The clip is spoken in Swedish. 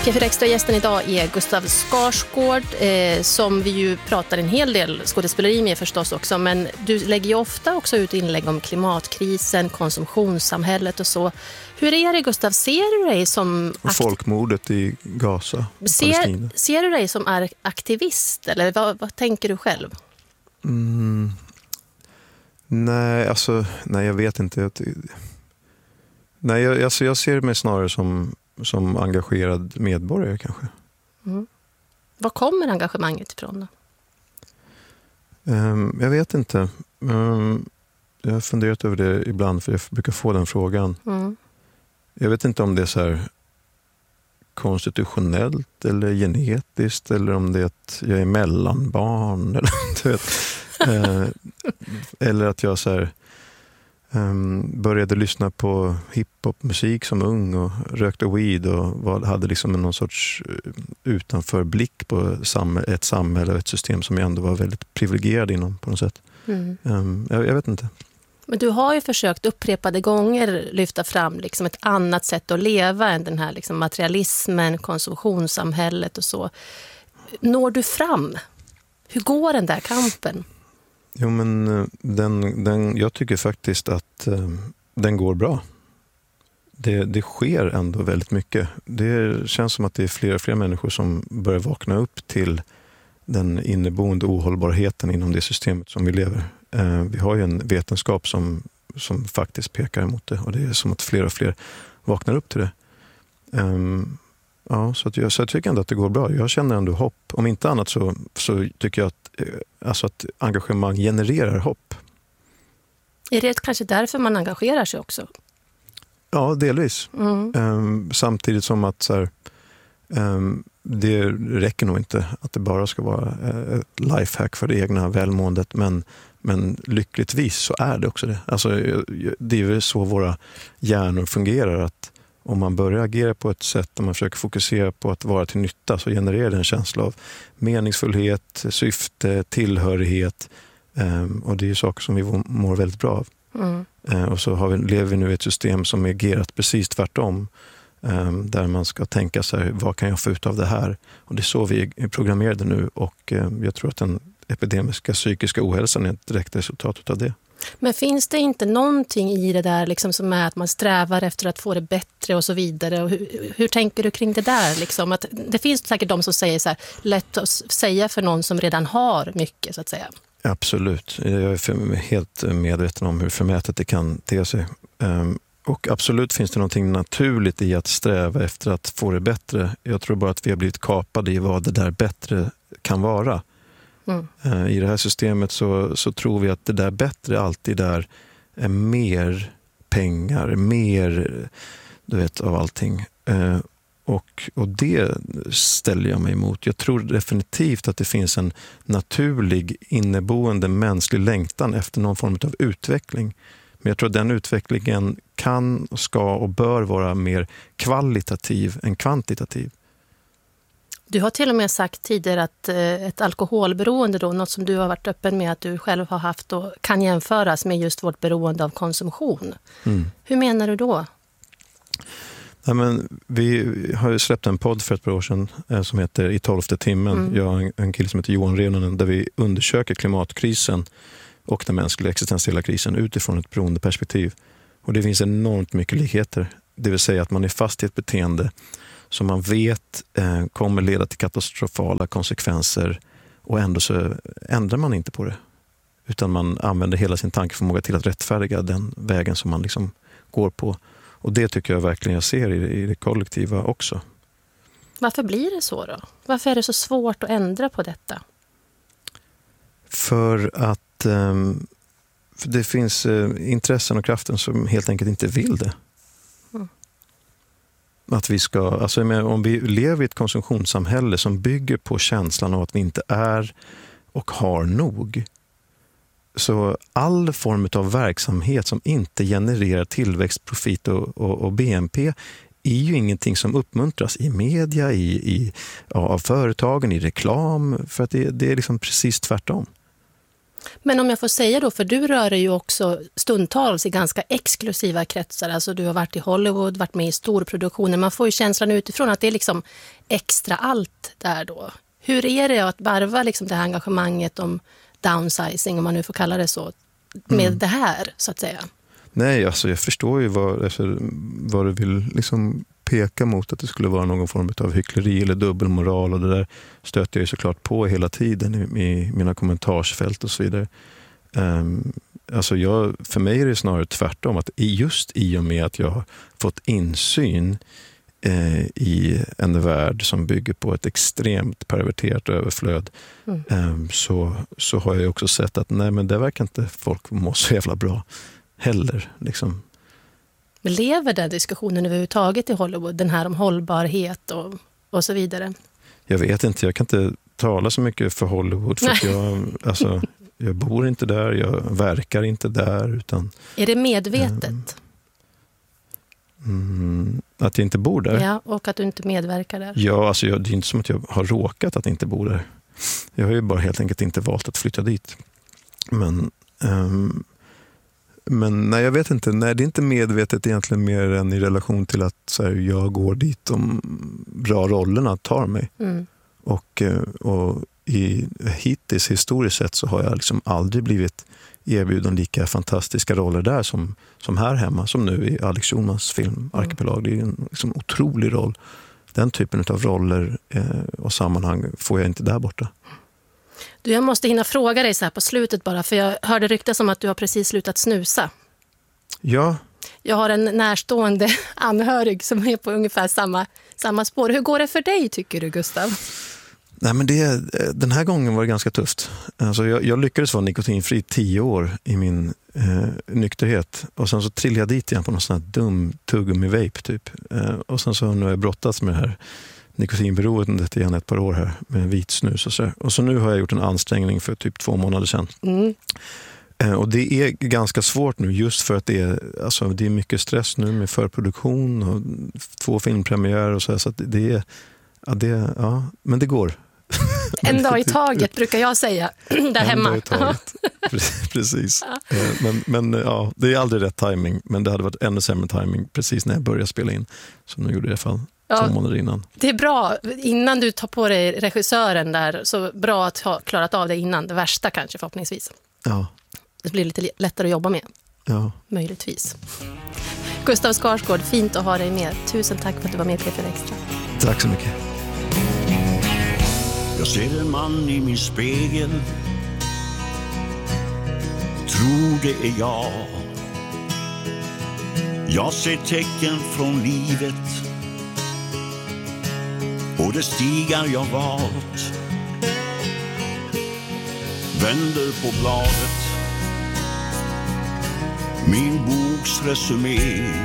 P4 Extra-gästen idag är Gustav Skarsgård som vi ju pratar en hel del skådespeleri med förstås också, men du lägger ju ofta också ut inlägg om klimatkrisen, konsumtionssamhället och så. Hur är det, Gustav? Ser du dig som... folkmordet i Gaza, ser du dig som aktivist eller vad tänker du själv? Nej, jag vet inte. Jag ser mig snarare som engagerad medborgare kanske. Var kommer engagemanget ifrån då? Jag vet inte. Jag har funderat över det ibland, för jag brukar få den frågan. Jag vet inte om det är så här konstitutionellt eller genetiskt, eller om det är att jag är mellanbarn eller, du vet, eller att jag så här, började lyssna på hiphopmusik som ung och rökte weed och hade liksom någon sorts utanförblick på ett samhälle och ett system som jag ändå var väldigt privilegierad inom på något sätt. Jag vet inte. Men du har ju försökt upprepade gånger lyfta fram liksom ett annat sätt att leva än den här liksom materialismen, konsumtionssamhället och så. Når du fram? Hur går den där kampen? Jo, men jag tycker faktiskt att den går bra. Det sker ändå väldigt mycket. Det känns som att det är fler och fler människor som börjar vakna upp till den inneboende ohållbarheten inom det systemet som vi lever. Vi har ju en vetenskap som faktiskt pekar emot det, och det är som att fler och fler vaknar upp till det. Så jag tycker ändå att det går bra. Jag känner ändå hopp. Om inte annat så tycker jag att engagemang genererar hopp. Är det kanske därför man engagerar sig också? Ja, delvis. Samtidigt som att så här, det räcker nog inte att det bara ska vara ett lifehack för det egna välmåendet, men lyckligtvis så är det också det. Alltså, det är väl så våra hjärnor fungerar, att om man börjar agera på ett sätt och man försöker fokusera på att vara till nytta, så genererar det en känsla av meningsfullhet, syfte, tillhörighet, och det är ju saker som vi mår väldigt bra av. Och så lever vi nu i ett system som är gerat precis tvärtom, där man ska tänka sig, vad kan jag få ut av det här? Och det är så vi är programmerade nu, och jag tror att den epidemiska psykiska ohälsan är ett direkt resultat av det. Men finns det inte någonting i det där liksom, som är att man strävar efter att få det bättre och så vidare? Och hur tänker du kring det där? Liksom? Att det finns säkert de som säger så här, lätt att säga för någon som redan har mycket, så att säga. Absolut. Jag är helt medveten om hur förmätet det kan te sig. Och absolut finns det någonting naturligt i att sträva efter att få det bättre. Jag tror bara att vi har blivit kapade i vad det där bättre kan vara. I det här systemet så tror vi att det där bättre alltid är mer pengar, mer, du vet, av allting. Och det ställer jag mig emot. Jag tror definitivt att det finns en naturlig inneboende mänsklig längtan efter någon form av utveckling. Men jag tror att den utvecklingen kan, ska och bör vara mer kvalitativ än kvantitativ. Du har till och med sagt tidigare att ett alkoholberoende då, något som du har varit öppen med att du själv har haft och kan jämföras med just vårt beroende av konsumtion. Hur menar du då? Nej, men vi har ju släppt en podd för ett par år sedan som heter I 12:e timmen. Jag har en kille som heter Johan Reunanen, där vi undersöker klimatkrisen och den mänskliga existentiella krisen utifrån ett beroendeperspektiv. Och det finns enormt mycket likheter. Det vill säga att man är fast i ett beteende som man vet kommer leda till katastrofala konsekvenser, och ändå så ändrar man inte på det. Utan man använder hela sin tankeförmåga till att rättfärdiga den vägen som man liksom går på. Och det tycker jag verkligen jag ser i det kollektiva också. Varför blir det så då? Varför är det så svårt att ändra på detta? För att för det finns intressen och kraften som helt enkelt inte vill det. Att vi ska, alltså om vi lever i ett konsumtionssamhälle som bygger på känslan av att vi inte är och har nog, så all form av verksamhet som inte genererar tillväxt, profit och BNP är ju ingenting som uppmuntras i media, av företagen, i reklam, för att det är liksom precis tvärtom. Men om jag får säga då, för du rör dig ju också stundtals i ganska exklusiva kretsar. Alltså du har varit i Hollywood, varit med i storproduktioner. Man får ju känslan utifrån att det är liksom extra allt där då. Hur är det att varva liksom det här engagemanget om downsizing, om man nu får kalla det så, med det här så att säga? Nej, alltså jag förstår ju vad du vill liksom peka mot, att det skulle vara någon form av hyckleri eller dubbelmoral, och det där stöter jag ju såklart på hela tiden i mina kommentarsfält och så vidare. Alltså för mig är det snarare tvärtom, att just i och med att jag har fått insyn i en värld som bygger på ett extremt perverterat överflöd, så har jag också sett att nej, men det verkar inte folk må så jävla bra heller liksom. Lever den diskussionen överhuvudtaget i Hollywood, den här om hållbarhet och så vidare? Jag vet inte, jag kan inte tala så mycket för Hollywood, för att jag bor inte där, jag verkar inte där. Utan, är det medvetet? Att jag inte bor där? Ja, och att du inte medverkar där? Ja, alltså det är inte som att jag har råkat att inte bo där. Jag har ju bara helt enkelt inte valt att flytta dit. Men nej, jag vet inte. Nej, det är inte medvetet egentligen, mer än i relation till att så här, jag går dit de bra rollerna tar mig. Och hittills historiskt sett så har jag liksom aldrig blivit erbjuden lika fantastiska roller där som här hemma, som nu i Alex Schulmans film Arkipelag. Det är en liksom otrolig roll. Den typen av roller och sammanhang får jag inte där borta. Du, jag måste hinna fråga dig så här på slutet bara, för jag hörde ryktas om att du har precis slutat snusa. Ja. Jag har en närstående anhörig som är på ungefär samma spår. Hur går det för dig, tycker du, Gustav? Nej, men den här gången var det ganska tufft. Alltså jag lyckades vara nikotinfri 10 år i min nykterhet. Och sen så trillade jag dit igen på någon sån här dum tuggummi-vape typ. Och sen så nu har jag brottats med det här nikotinberoendet igen ett par år här med vit snus och så. Och så nu har jag gjort en ansträngning för typ 2 månader sedan. Och det är ganska svårt nu, just för att det är mycket stress nu med förproduktion och 2 filmpremiärer och så att men det går. En dag i taget brukar jag säga där hemma. En dag i taget. Precis. Men det är aldrig rätt timing, men det hade varit ännu sämre timing precis när jag började spela in. Så nu gjorde jag i alla fall 2 månader innan. Det är bra, innan du tar på dig regissören där, så bra att ha klarat av det innan, det värsta kanske förhoppningsvis. Ja. Det blir lite lättare att jobba med. Ja. Möjligtvis. Gustav Skarsgård, fint att ha dig med. Tusen tack för att du var med på P4 Extra. Tack så mycket. Jag ser en man i min spegel. Tror det är jag. Jag ser tecken från livet och det stigar jag valt. Vänder på bladet, min boks resumé.